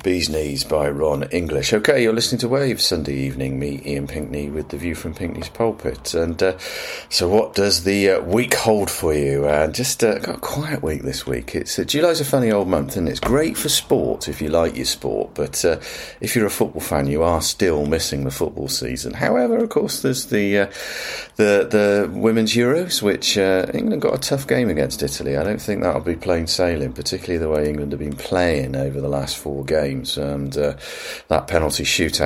Bee's Knees by Ron English. Okay, you're listening to Waves Sunday evening. Me, Ian Pinkney, with the view from Pinkney's pulpit. And so, what does the week hold for you? Just got a quiet week this week. July's a funny old month, and it's great for sport if you like your sport. But if you're a football fan, you are still missing the football season. However, of course, there's the Women's Euros, which England got a tough game against Italy. I don't think that'll be plain sailing, particularly the way England have been playing over the last 4 games. And that penalty shootout